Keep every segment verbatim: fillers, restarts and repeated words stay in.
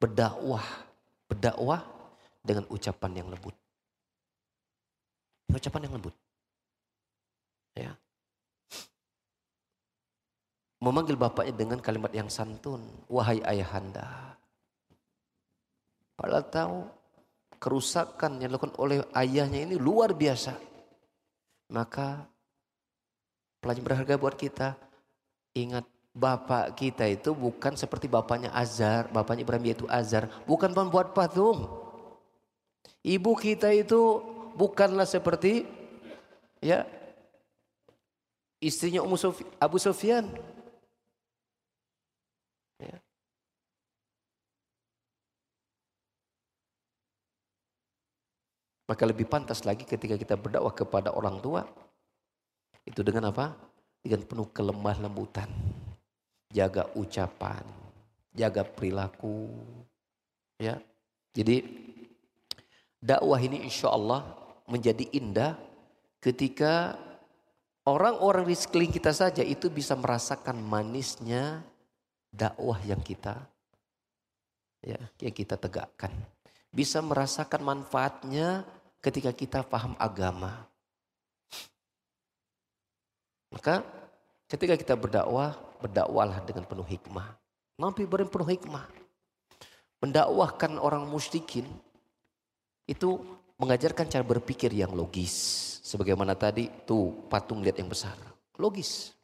berdakwah, berdakwah dengan ucapan yang lembut. Ucapan yang lembut. Ya. Memanggil bapaknya dengan kalimat yang santun, wahai ayahanda. Padahal tahu kerusakan yang dilakukan oleh ayahnya ini luar biasa. Maka pelajaran berharga buat kita, ingat bapak kita itu bukan seperti bapaknya Azar, bapaknya Ibrahim yaitu Azar, bukan pembuat patung. Ibu kita itu bukanlah seperti ya istrinya Ummu Sufyan, Abu Sufyan. Ya. Maka lebih pantas lagi ketika kita berdakwah kepada orang tua itu dengan apa? Dengan penuh kelemah lembutan. Jaga ucapan, jaga perilaku. Ya. Jadi dakwah ini insya Allah menjadi indah ketika orang-orang di sekeliling kita saja itu bisa merasakan manisnya dakwah yang kita ya, yang kita tegakkan. Bisa merasakan manfaatnya ketika kita paham agama. Maka ketika kita berdakwah, berdakwahlah dengan penuh hikmah. Nabi Ibrahim penuh hikmah. Mendakwahkan orang musyrikin itu mengajarkan cara berpikir yang logis. Sebagaimana tadi tuh patung lihat yang besar. Logis.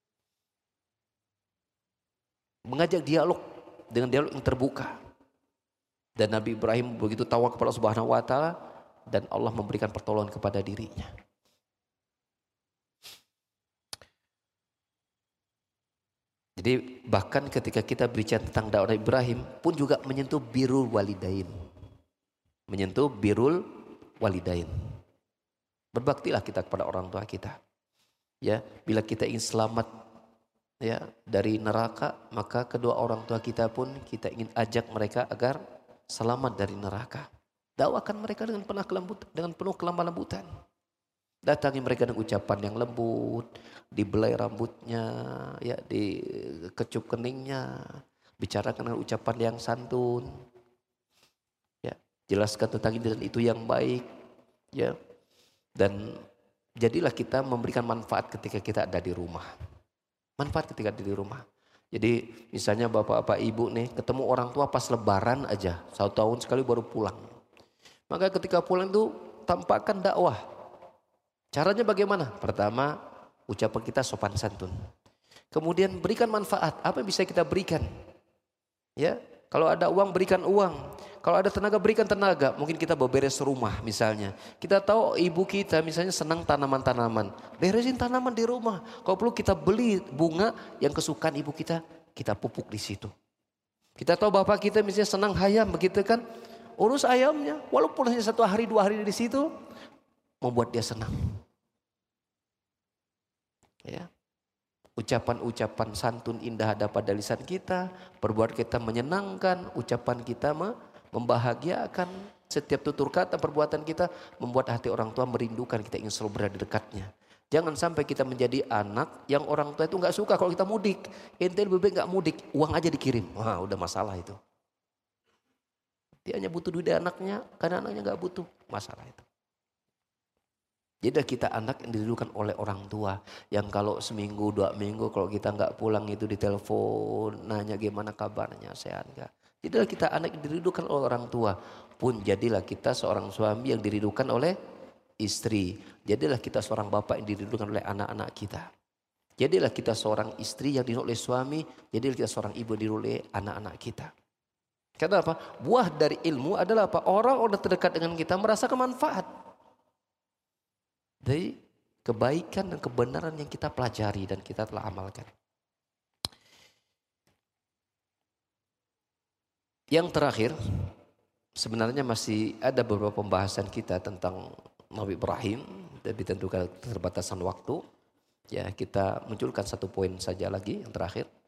Mengajak dialog dengan dialog yang terbuka. Dan Nabi Ibrahim begitu tawakal kepada Allah Subhanahu wa taala dan Allah memberikan pertolongan kepada dirinya. Jadi bahkan ketika kita berbicara tentang dakwah Nabi Ibrahim pun juga menyentuh birrul walidain. Menyentuh birrul walidain. Berbaktilah kita kepada orang tua kita. Ya, bila kita ingin selamat ya dari neraka, maka kedua orang tua kita pun kita ingin ajak mereka agar selamat dari neraka. Dakwakan mereka dengan penuh kelembutan, dengan penuh kelemah lembutan. Datangi mereka dengan ucapan yang lembut, dibelai rambutnya, ya dikecup keningnya, bicarakan dengan ucapan yang santun. Ya, jelaskan tentang ini dan itu yang baik, ya. Dan jadilah kita memberikan manfaat ketika kita ada di rumah. Manfaat ketika ada di rumah. Jadi misalnya bapak-bapak ibu nih ketemu orang tua pas lebaran aja. Satu tahun sekali baru pulang. Maka ketika pulang itu tampakkan dakwah. Caranya bagaimana? Pertama ucapan kita sopan santun. Kemudian berikan manfaat. Apa yang bisa kita berikan? Ya, kalau ada uang berikan uang. Kalau ada tenaga berikan tenaga. Mungkin kita beberes rumah misalnya. Kita tahu ibu kita misalnya senang tanaman-tanaman. Beresin tanaman di rumah. Kalau perlu kita beli bunga yang kesukaan ibu kita. Kita pupuk di situ. Kita tahu bapak kita misalnya senang ayam begitu kan. Urus ayamnya. Walaupun hanya satu hari dua hari di situ. Membuat dia senang. Ya. Ucapan-ucapan santun indah ada pada lisan kita. Perbuatan kita menyenangkan. Ucapan kita membahagiakan. Setiap tutur kata perbuatan kita membuat hati orang tua merindukan, kita ingin selalu berada di dekatnya. Jangan sampai kita menjadi anak yang orang tua itu gak suka kalau kita mudik. Ente lebih baik gak mudik, uang aja dikirim. Wah udah masalah itu. Dia hanya butuh duit dari anaknya, karena anaknya gak butuh. Masalah itu. Jadi kita anak yang dirindukan oleh orang tua. Yang kalau seminggu dua minggu kalau kita gak pulang itu ditelepon, nanya gimana kabarnya, sehat gak. Jadilah kita anak yang dirindukan oleh orang tua. Pun jadilah kita seorang suami yang dirindukan oleh istri. Jadilah kita seorang bapak yang dirindukan oleh anak-anak kita. Jadilah kita seorang istri yang dirindukan oleh suami. Jadilah kita seorang ibu yang dirindukan oleh anak-anak kita. Karena apa? Buah dari ilmu adalah apa? Orang-orang terdekat dengan kita merasakan manfaat dari kebaikan dan kebenaran yang kita pelajari dan kita telah amalkan. Yang terakhir, sebenarnya masih ada beberapa pembahasan kita tentang Nabi Ibrahim, tapi tentu keterbatasan waktu. Ya, kita munculkan satu poin saja lagi yang terakhir.